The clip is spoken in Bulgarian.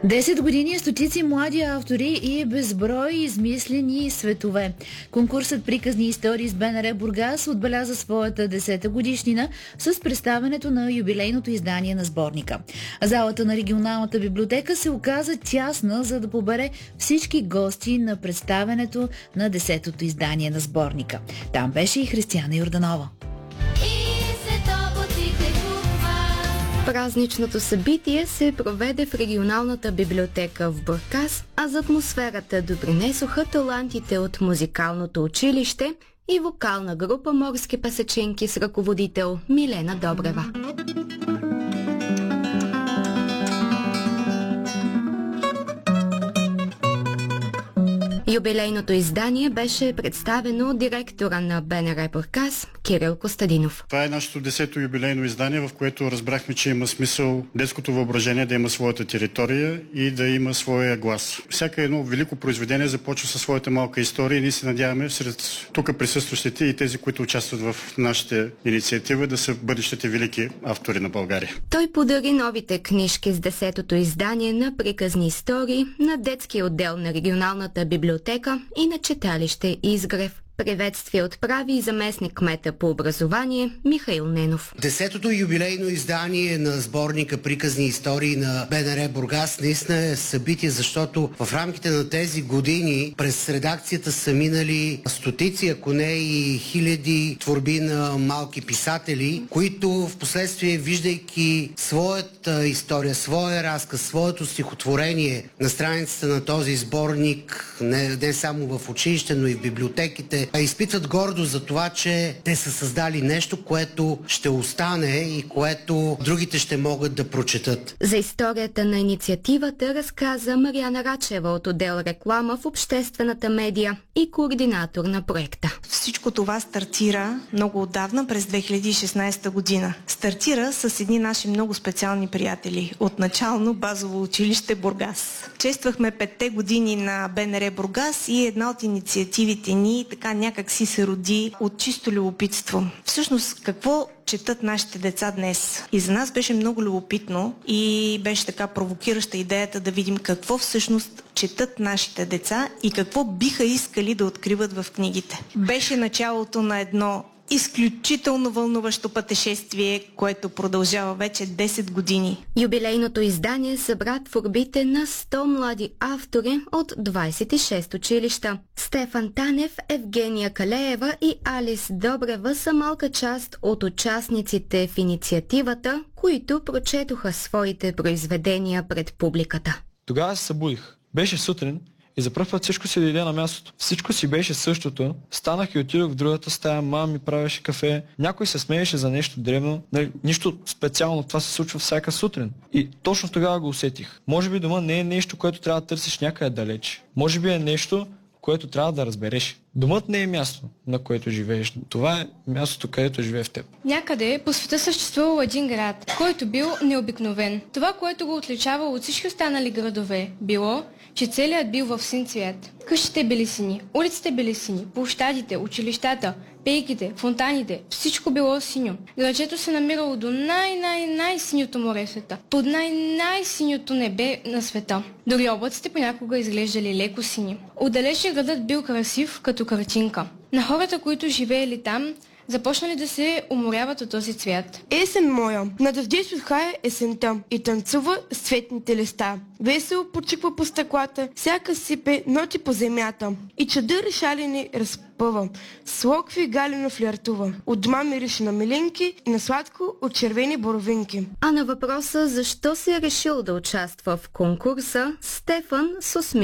10 години, стотици млади автори и безброй измислени светове. Конкурсът "Приказни истории" с БНР Бургас отбеляза своята 10-та годишнина с представянето на юбилейното издание на сборника. Залата на регионалната библиотека се оказа тясна, за да побере всички гости на представянето на 10-то издание на сборника. Там беше и Християна Йорданова. Празничното събитие се проведе в регионалната библиотека в Бургас, а за атмосферата допринесоха талантите от музикалното училище и вокална група "Морски песаченки" с ръководител Милена Добрева. Юбилейното издание беше представено от директора на БНР Бургас Кирил Костадинов. Това е нашето 10-то юбилейно издание, в което разбрахме, че има смисъл детското въображение да има своята територия и да има своя глас. Всяка едно велико произведение започва със своята малка история и ние се надяваме сред тук присъстващите и тези, които участват в нашата инициатива, да са бъдещите велики автори на България. Той подари новите книжки с 10-то издание на "Приказни истории" на детския отдел на регионалната библиотека и на читалище Изгрев. Приветствие отправи и заместник-кмета по образование Михаил Ненов. 10-то юбилейно издание на сборника "Приказни истории" на БНР Бургас наистина е събитие, защото в рамките на тези години през редакцията са минали стотици, ако не и хиляди творби на малки писатели, които в последствие, виждайки своята история, своя разказ, своето стихотворение на страницата на този сборник, не само в училище, но и в библиотеките, изпитват гордост за това, че те са създали нещо, което ще остане и което другите ще могат да прочетат. За историята на инициативата разказа Мариана Рачева от отдел "Реклама" в обществената медия и координатор на проекта. Всичко това стартира много отдавна, през 2016 година. Стартира с едни наши много специални приятели от начално базово училище Бургас. Чествахме 5-те години на БНР Бургас и една от инициативите ни така някак си се роди от чисто любопитство. Всъщност, какво четат нашите деца днес? И за нас беше много любопитно и беше така провокираща идеята да видим какво всъщност четат нашите деца и какво биха искали да откриват в книгите. Беше началото на едно изключително вълнуващо пътешествие, което продължава вече 10 години. Юбилейното издание събра творбите на 100 млади автори от 26 училища. Стефан Танев, Евгения Калеева и Алис Добрева са малка част от участниците в инициативата, които прочетоха своите произведения пред публиката. Тогава се събудих. Беше сутрин и за пръв път всичко си дойде на мястото. Всичко си беше същото. Станах и отидох в другата стая, мама ми правеше кафе. Някой се смееше за нещо древно. Нищо специално, това се случва всяка сутрин. И точно тогава го усетих. Може би дома не е нещо, което трябва да търсиш някъде далеч. Може би е нещо, което трябва да разбереш. Домът не е място, на което живееш. Това е мястото, където живее в теб. Някъде по света съществувал един град, който бил необикновен. Това, което го отличава от всички останали градове, било, че целият бил в син цвят. Къщите били сини, улиците били сини, площадите, училищата, пейките, фонтаните, всичко било синьо. Градчето се намирало до най-синьото море в света, под най-синьото небе на света. Дори облаците понякога изглеждали леко сини. Отдалече градът бил красив като картинка. На хората, които живеели там, започнали да се уморяват от този цвят. Есен моя, надъждеш от хая есента и танцува с цветните листа. Весело почиква по стъклата, сяка сипе ноти по земята и чадъри шалени разпъва. С локви галено флиртува. От дома мирише на милинки и на сладко от червени боровинки. А на въпроса защо се е решил да участва в конкурса, Стефан с усмивка